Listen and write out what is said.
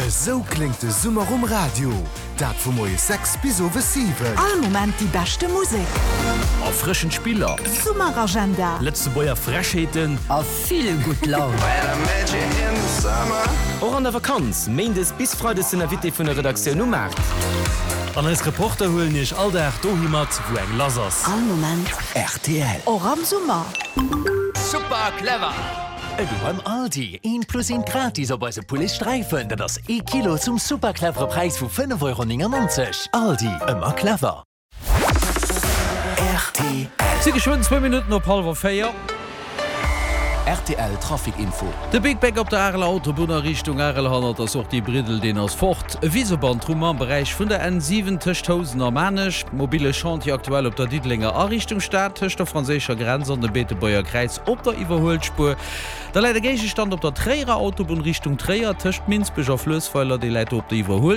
So klingt de Summer um Radio. Dat vu moie Sex bis over 7. All moment die beste Musik. A frischen Spieler. Summeragenda. Letzte Boyer Frechheiten. A viel gut Laune. Auch an der Vakanz. Meindes bis Freude in der Witte von der Redaktion ummacht. An als Reporter holen ich all der Dohimat, wo eng Lasers. All moment. RTL. Auch am Sommer. Super clever. Du beim Aldi 1+1 gratis op se Pulistreifen, dat das Kilo zum superclevere Preis vu 5,90 €. Aldi, immer clever. RTL. Sie geschwind 2 Minuten op 3:30. RTL Trafikinfo. De Big Bag op der Arler Autobahn Richtung Arelhanner, das auch die Bridel den aus fort. Wieseband rum am Bereich von der N7 Tischhausener Manisch. Mobile Chantier aktuell op der Diedlinger A-Richtung Stadt, Tisch der französischer Grenze an der Beetebauer Kreis op der Überholspur. Der leider Gegenstand op der Träger Autobahn Richtung Träger, Tisch Minzbücher Flößpfeiler, die Leute op der Überhol.